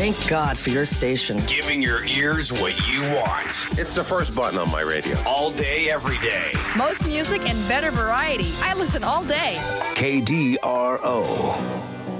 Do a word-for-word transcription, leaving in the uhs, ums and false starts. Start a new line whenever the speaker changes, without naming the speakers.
Thank God for your station.
Giving your ears what you want.
It's the first button on my radio.
All day, every day.
Most music and better variety. I listen all day.
K D R O.